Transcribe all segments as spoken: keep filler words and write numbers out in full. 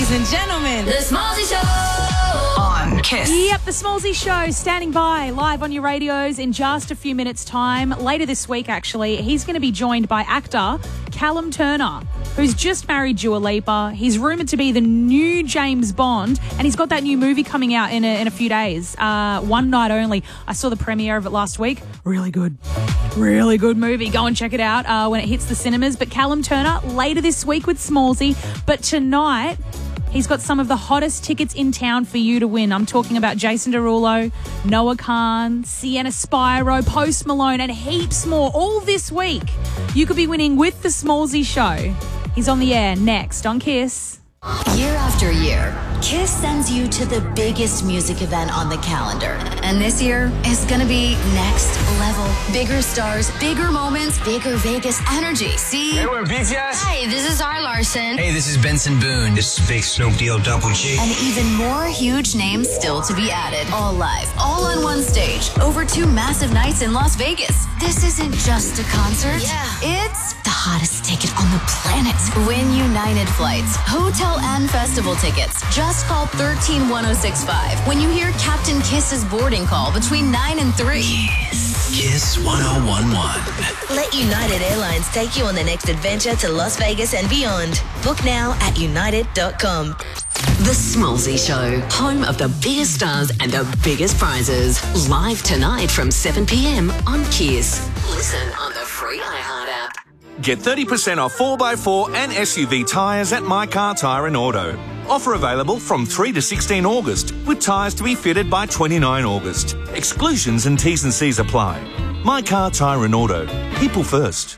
ladies and gentlemen. The Smallzy Show on Kiss. Yep, The Smallzy Show standing by live on your radios in just a few minutes' time. Later this week, actually, he's going to be joined by actor Callum Turner, who's just married Dua Lipa. He's rumoured to be the new James Bond, and he's got that new movie coming out in a, in a few days. Uh, one night only. I saw the premiere of it last week. Really good. Really good movie. Go and check it out uh, when it hits the cinemas. But Callum Turner later this week with Smallzy. But tonight, he's got some of the hottest tickets in town for you to win. I'm talking about Jason Derulo, Noah Khan, Sienna Spiro, Post Malone, and heaps more. All this week, you could be winning with The Smallzy Show. He's on the air next on Kiss. Year after year, Kiss sends you to the biggest music event on the calendar. And this year is gonna be next level. Bigger stars, bigger moments, bigger Vegas energy. See? Hey, we're B T S. Hi, this is R. Larson. Hey, this is Benson Boone. This is Big Snoop Deal Double G. And even more huge names still to be added. All live, all on one stage, over two massive nights in Las Vegas. This isn't just a concert. Yeah. It's the hottest ticket on the planet. Win United flights, hotel and festival tickets. Just call one three one oh six five when you hear Captain Kiss's boarding call between nine and three. Kiss. Kiss one oh one one. Let United Airlines take you on the next adventure to Las Vegas and beyond. Book now at united dot com. The Smallzy Show, home of the biggest stars and the biggest prizes. Live tonight from seven p.m. on Kiss. Listen on the free iHeart app. Get thirty percent off four by four and S U V tyres at My Car Tyre and Auto. Offer available from three to sixteen August, with tyres to be fitted by twenty-nine August. Exclusions and T's and C's apply. My Car Tyre and Auto. People first.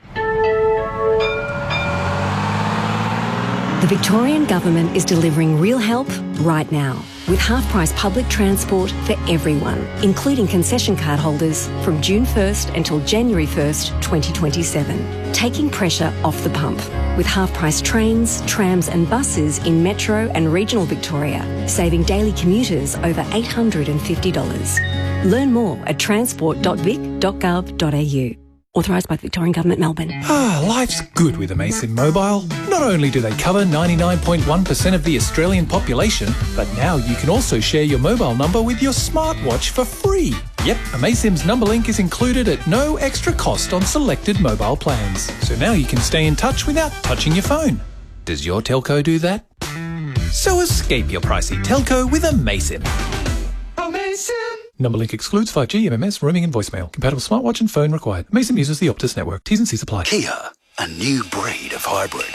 The Victorian Government is delivering real help right now with half-price public transport for everyone, including concession card holders from June first until January first, twenty twenty-seven, taking pressure off the pump with half-price trains, trams and buses in metro and regional Victoria, saving daily commuters over eight hundred fifty dollars. Learn more at transport dot vic dot gov dot a u. Authorised by the Victorian Government, Melbourne. Ah, life's good with Amaysim Mobile. Not only do they cover ninety-nine point one percent of the Australian population, but now you can also share your mobile number with your smartwatch for free. Yep, Amaysim's number link is included at no extra cost on selected mobile plans. So now you can stay in touch without touching your phone. Does your telco do that? So escape your pricey telco with Amaysim. Amaysim! Number link excludes five G, M M S, roaming and voicemail. Compatible smartwatch and phone required. Amaysim uses the Optus network. T's and C's apply. Kia, a new breed of hybrid.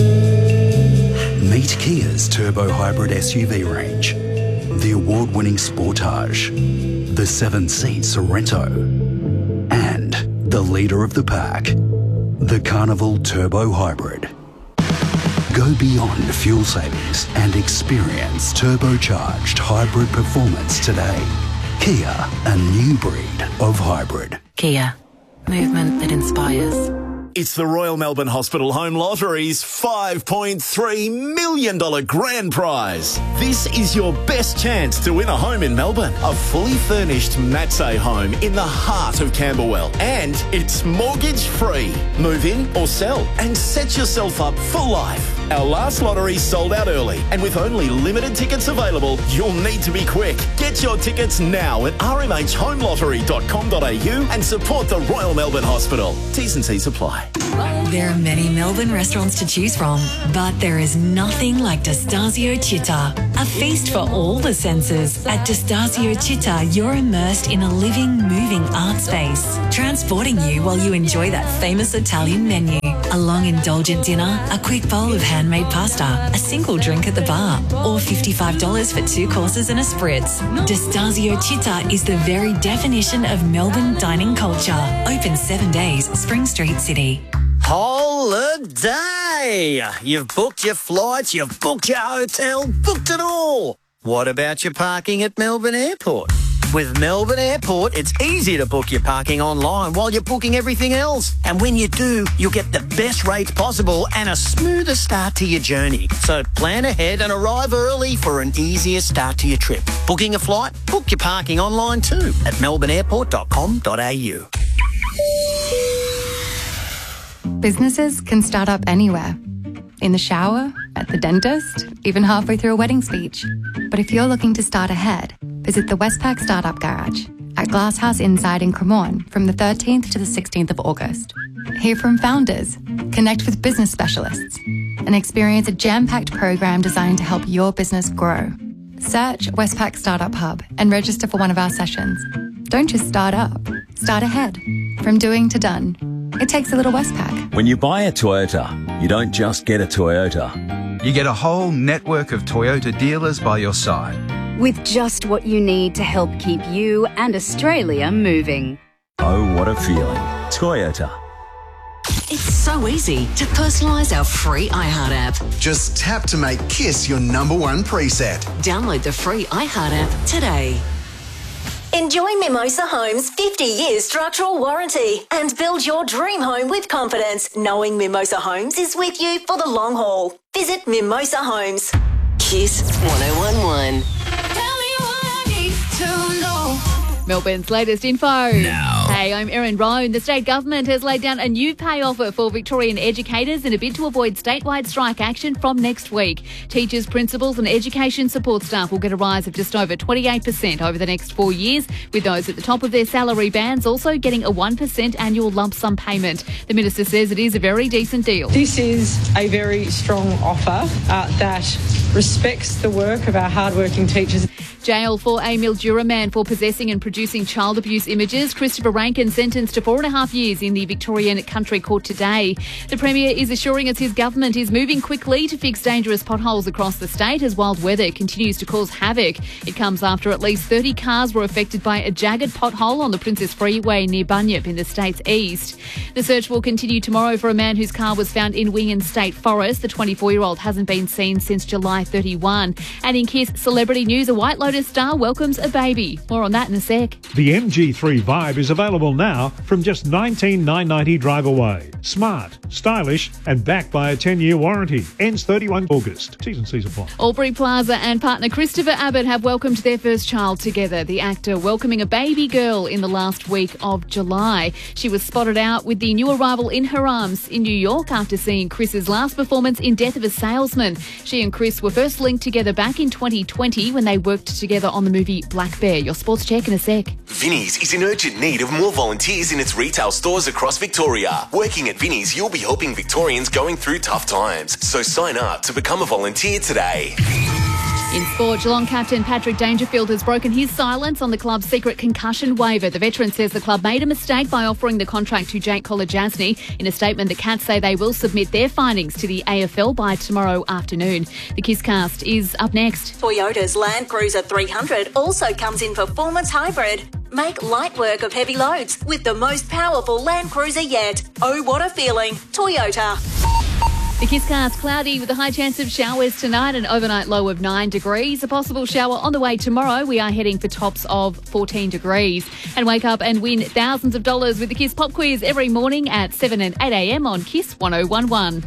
Meet Kia's turbo hybrid S U V range. The award-winning Sportage, the seven-seat Sorento, and the leader of the pack, the Carnival Turbo Hybrid. Go beyond fuel savings and experience turbocharged hybrid performance today. Kia, a new breed of hybrid. Kia, movement that inspires. It's the Royal Melbourne Hospital Home Lottery's five point three million dollars grand prize. This is your best chance to win a home in Melbourne. A fully furnished Matsay home in the heart of Camberwell. And it's mortgage free. Move in or sell and set yourself up for life. Our last lottery sold out early, and with only limited tickets available, you'll need to be quick. Get your tickets now at r m h home lottery dot com dot a u and support the Royal Melbourne Hospital. T's and C's apply. There are many Melbourne restaurants to choose from, but there is nothing like Destasio Città. A feast for all the senses. At Destasio Città, you're immersed in a living, moving art space, transporting you while you enjoy that famous Italian menu. A long, indulgent dinner, a quick bowl of handmade pasta, a single drink at the bar, or fifty-five dollars for two courses and a spritz. Destasio Città is the very definition of Melbourne dining culture. Open seven days, Spring Street, City. Holiday! You've booked your flights, you've booked your hotel, booked it all. What about your parking at Melbourne Airport? With Melbourne Airport, it's easy to book your parking online while you're booking everything else. And when you do, you'll get the best rates possible and a smoother start to your journey. So plan ahead and arrive early for an easier start to your trip. Booking a flight? Book your parking online too at melbourne airport dot com dot a u. Businesses can start up anywhere. in the shower, at the dentist, even halfway through a wedding speech. But if you're looking to start ahead, visit the Westpac Startup Garage at Glasshouse Inside in Cremorne from the thirteenth to the sixteenth of August. Hear from founders, connect with business specialists, and experience a jam-packed program designed to help your business grow. Search Westpac Startup Hub and register for one of our sessions. Don't just start up, start ahead. From doing to done. It takes a little Westpac. When you buy a Toyota, you don't just get a Toyota. You get a whole network of Toyota dealers by your side. With just what you need to help keep you and Australia moving. Oh, what a feeling. Toyota. It's so easy to personalise our free iHeart app. Just tap to make Kiss your number one preset. Download the free iHeart app today. Enjoy Mimosa Homes' fifty year structural warranty and build your dream home with confidence, knowing Mimosa Homes is with you for the long haul. Visit Mimosa Homes. Kiss one oh one one. Melbourne's latest info. Now. Hey, I'm Erin Roan. The state government has laid down a new pay offer for Victorian educators in a bid to avoid statewide strike action from next week. Teachers, principals and education support staff will get a rise of just over twenty-eight percent over the next four years, with those at the top of their salary bands also getting a one percent annual lump sum payment. The minister says it is a very decent deal. This is a very strong offer uh, that respects the work of our hardworking teachers. Jail for a Mildura man for possessing and producing child abuse images. Christopher Rankin sentenced to four and a half years in the Victorian Country Court today. The Premier is assuring us his government is moving quickly to fix dangerous potholes across the state as wild weather continues to cause havoc. It comes after at least thirty cars were affected by a jagged pothole on the Princess Freeway near Bunyip in the state's east. The search will continue tomorrow for a man whose car was found in Wingan State Forest. The twenty-four-year-old hasn't been seen since July thirty-first. And in Kiss celebrity news, a White Lotus star welcomes a baby. More on that in a sec. The M G three Vibe is available now from just nineteen thousand nine hundred ninety drive away. Smart, stylish and backed by a ten year warranty. Ends thirty-first of August. T's and C's apply. Albury Plaza and partner Christopher Abbott have welcomed their first child together. The actor welcoming a baby girl in the last week of July. She was spotted out with the new arrival in her arms in New York after seeing Chris's last performance in Death of a Salesman. She and Chris were first linked together back in twenty twenty when they worked together on the movie Black Bear. Your sports check in a sec. Vinnie's is in urgent need of more volunteers in its retail stores across Victoria. Working at Vinnie's, you'll be helping Victorians going through tough times. So sign up to become a volunteer today. In sport, Geelong captain Patrick Dangerfield has broken his silence on the club's secret concussion waiver. The veteran says the club made a mistake by offering the contract to Jake Kolodjasny. In a statement, the Cats say they will submit their findings to the A F L by tomorrow afternoon. The Kisscast is up next. Toyota's Land Cruiser three hundred also comes in performance hybrid. Make light work of heavy loads with the most powerful Land Cruiser yet. Oh, what a feeling. Toyota. The Kisscast cloudy with a high chance of showers tonight, an overnight low of nine degrees. A possible shower on the way tomorrow. We are heading for tops of fourteen degrees. And wake up and win thousands of dollars with the Kiss Pop Quiz every morning at seven and eight a.m. on Kiss one oh one one.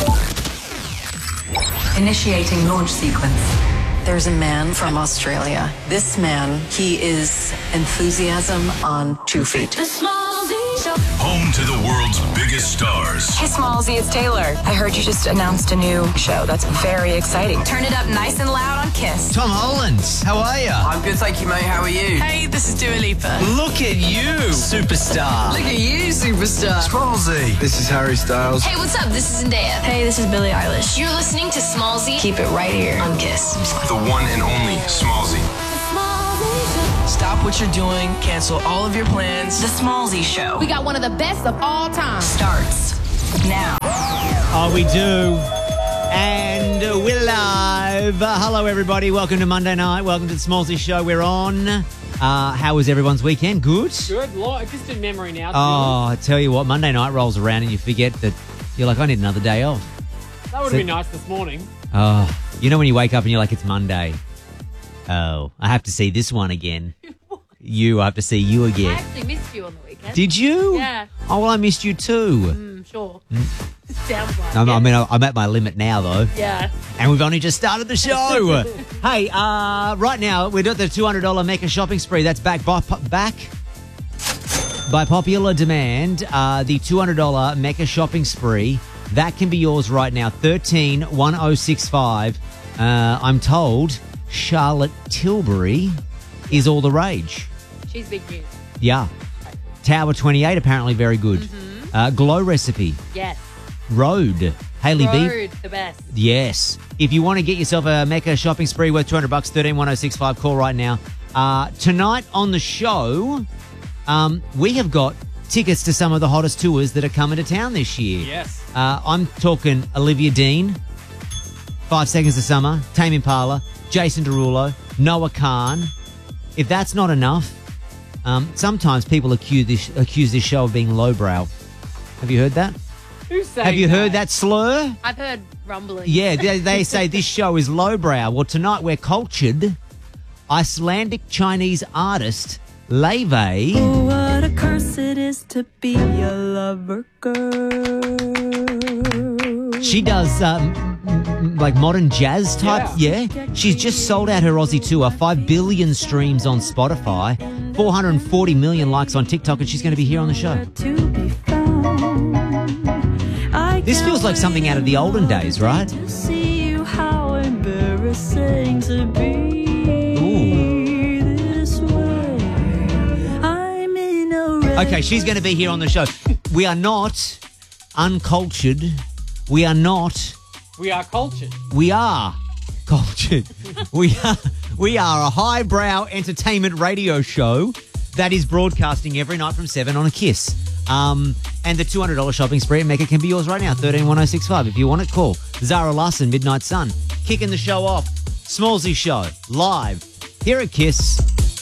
Initiating launch sequence. There's a man from Australia. This man, he is enthusiasm on two feet. Home to the world's biggest stars. Hey, Smallsy, it's Taylor. I heard you just announced a new show. That's very exciting. Turn it up nice and loud on Kiss. Tom Hollands, how are you? I'm good, thank you, mate. How are you? Hey, this is Dua Lipa. Look at you, superstar. Look at you, superstar. Smallsy, this is Harry Styles. Hey, what's up? This is Zendaya. Hey, this is Billie Eilish. You're listening to Smallsy. Keep it right here on Kiss. The one and only Smallsy. Stop what you're doing. Cancel all of your plans. The Smallsy Show. We got one of the best of all time. Starts now. Oh, we do. And we're live. Uh, hello, everybody. Welcome to Monday night. Welcome to the Smallsy Show. We're on. Uh, how was everyone's weekend? Good? Good. Lot, just in memory now. Oh, I tell you what. Monday night rolls around and you forget that you're like, I need another day off. That would have so, been nice this morning. Oh, you know when you wake up and you're like, it's Monday. Oh, I have to see this one again. You, I have to see you again. I actually missed you on the weekend. Did you? Yeah. Oh, well, I missed you too. Mm, sure. Mm. Sounds like I'm, it. I mean, I'm at my limit now, though. Yeah. And we've only just started the show. Hey, uh, right now, we're doing the two hundred dollars Mecca shopping spree. That's back by, back by popular demand. Uh, the two hundred dollars Mecca shopping spree That can be yours right now. thirteen one oh six five. Uh, I'm told Charlotte Tilbury is all the rage. She's big news. Yeah. Tower twenty-eight, apparently very good. Mm-hmm. Uh, Glow Recipe. Yes. Road. Hailey B. Road, the best. Yes. If you want to get yourself a Mecca shopping spree worth two hundred bucks, thirteen one oh six five, call right now. Uh, tonight on the show, um, we have got tickets to some of the hottest tours that are coming to town this year. Yes. Uh, I'm talking Olivia Dean, Five Seconds of Summer, Tame Impala, Jason Derulo, Noah Khan. If that's not enough, um, sometimes people accuse this, accuse this show of being lowbrow. Have you heard that? Who's saying Have you that? heard that slur? I've heard rumbling. Yeah, they, they say this show is lowbrow. Well, tonight we're cultured. Icelandic Chinese artist Leve. Oh, what a curse it is to be a lover girl. She does um, m- like modern jazz type. Yeah. yeah. She's just sold out her Aussie tour. Five billion streams on Spotify. four hundred forty million likes on TikTok, and she's going to be here on the show. This feels like something out of the olden days, right? To see you, how embarrassing to be this way. I'm in a red Okay, she's going to be here on the show. We are not uncultured. We are not. We are cultured. We are cultured. we are. We are a highbrow entertainment radio show that is broadcasting every night from seven on a Kiss. Um, and the two hundred dollars shopping spree at Mecca can be yours right now. thirteen one oh six five. If you want it, call. Zara Larson, Midnight Sun, kicking the show off. Smallsy Show live here at Kiss.